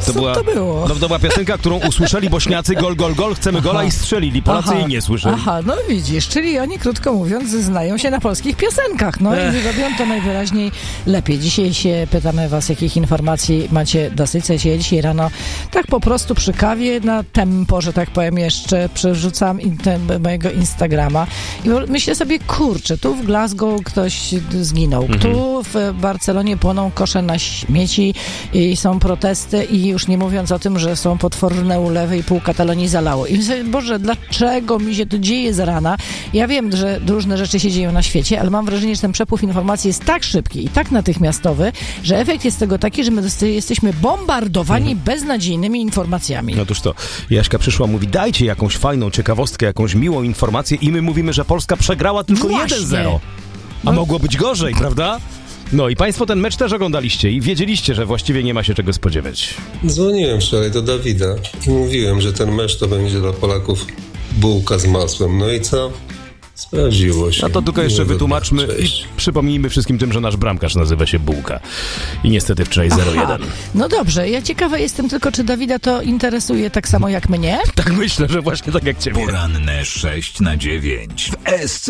to było? No, to była piosenka, którą usłyszeli Bośniacy, gol, gol, gol, chcemy gola i strzelili. Polacy jej nie słyszeli. Aha, no widzisz, czyli oni, krótko mówiąc, znają się na polskich piosenkach. No i robią to najwyraźniej lepiej. Dzisiaj się pytamy was, jakich informacji macie dosyć. Ja dzisiaj rano tak po prostu przy kawie na tempo, że tak powiem, jeszcze przerzucam mojego Instagrama i myślę sobie, kurczę, tu w Glasgow ktoś zginął, tu w Barcelonie płoną kosze na śmieci i są protesty i już nie mówiąc o tym, że są potworne ulewy i pół Katalonii zalało. I myślę, Boże, dlaczego mi się to dzieje z rana? Ja wiem, że różne rzeczy się dzieją na świecie, ale mam wrażenie, że ten przepływ informacji jest tak szybki i tak natychmiastowy, że efekt jest tego taki, że my jesteśmy bombardowani beznadziejnymi informacjami. Otóż to, Jaśka przyszła, mówi, dajcie jakąś fajną ciekawostkę, jakąś miłą informację i my mówimy, że Polska przegrała tylko 1-0. A mogło być gorzej, prawda? No i państwo ten mecz też oglądaliście i wiedzieliście, że właściwie nie ma się czego spodziewać. Dzwoniłem wczoraj do Dawida i mówiłem, że ten mecz to będzie dla Polaków bułka z masłem. No i co? Sprawdziło się. A to tylko jeszcze wytłumaczmy i przypomnijmy wszystkim tym, że nasz bramkarz nazywa się Bułka. I niestety wczoraj 0-1. No dobrze, ja ciekawa jestem tylko, czy Dawida to interesuje tak samo jak mnie? Tak myślę, że właśnie tak jak ciebie. Poranne 6 na 9 w SC